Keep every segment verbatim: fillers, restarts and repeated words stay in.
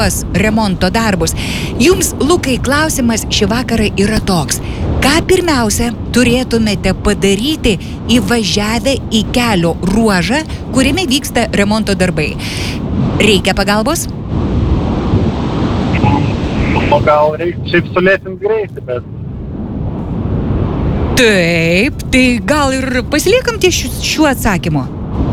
remonto darbus. Jums, Lukai, klausimas šį vakarą yra toks. Ką pirmiausia turėtumėte padaryti įvažiavę į kelio ruožą, kuriame vyksta remonto darbai? Reikia pagalbos? O gal reikia šiaip sulėtint greitį, bet... Taip, tai gal ir pasiliekam ties šiuo atsakymu?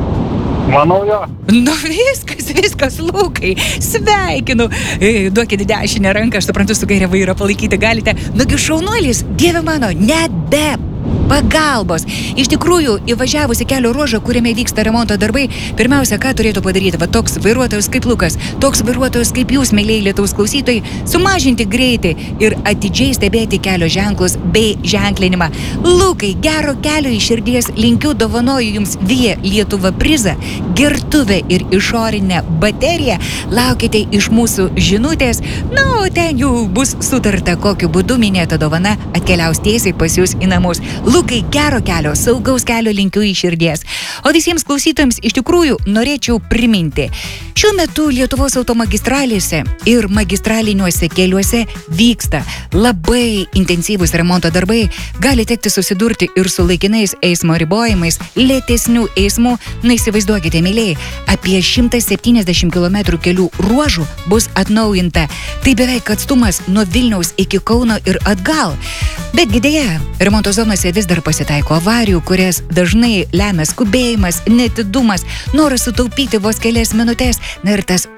Manau, jo. Nu viskas, viskas, Lukai, sveikinu. E, duokite dešinę ranką, aš suprantu, su kairė vairo palaikyti galite. Nugi šaunuolis, Dieve mano, net be pagalbos. Iš tikrųjų, įvažiavus į kelio ruožą, kuriame vyksta remonto darbai, pirmiausia, ką turėtų padaryti va toks vairuotojas kaip Lukas, toks vairuotojas kaip jūs, mėlyjei Lietuvos klausytojai, sumažinti greitį ir atidžiai stebėti kelio ženklus bei ženklinimą. Lukai, gero kelio iš širdies linkiu, dovanoju jums Via Lietuva prizą, gertuvę ir išorinę bateriją. Laukite iš mūsų žinutės, na, o ten jau bus sutarta, kokiu būdu minėta dovana atkeliaus tiesiai pas jūs į namus. Lukai, gero kelio, saugaus kelio linkiu iš širdies. O visiems klausytojams iš tikrųjų norėčiau priminti. Šiuo metu Lietuvos automagistralėse ir magistraliniuose keliuose vyksta labai intensyvūs remonto darbai. Gali tekti susidurti ir su laikinais eismo ribojimais, lėtesnių eismų. Na, įsivaizduokite, mėlyjei, apie šimtas septyniasdešimt kilometrų kelių ruožų bus atnaujinta. Tai beveik atstumas nuo Vilniaus iki Kauno ir atgal. Betgi deja, remonto zonose vis dar pasitaiko avarijų, kurias dažnai lemia skubėjimas, netidumas, noras sutaupyti vos kelias minutės. Na ir tas,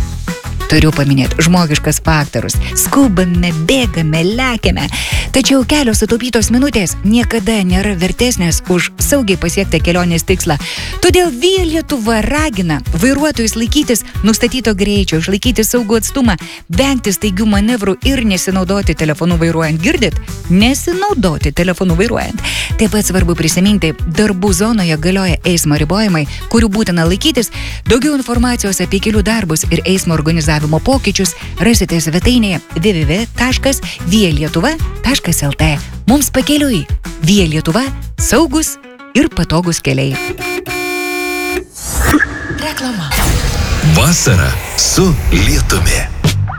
turiu paminėti, žmogiškas faktorius. Skubame, bėgame, lekiame. Tačiau kelios sutaupytos minutės niekada nėra vertesnės už saugiai pasiektą kelionės tikslą. Todėl Via Lietuva ragina vairuotojus laikytis nustatyto greičio, išlaikyti saugų atstumą, vengti staigių manevrų ir nesinaudoti telefonu vairuojant. Girdit? Nesinaudoti telefonu vairuojant. Taip pat svarbu prisiminti, darbų zonoje galioja eismo ribojimai, kurių būtina laikytis. Daugiau informacijos apie kelių darbus ir eismo organizavimo pokyčius rasite svetainėje w w w taškas via lietuva taškas l t. Mums pakeliui. Via Lietuva – saugus ir patogus keliai. Reklama. Vasara su lietumi.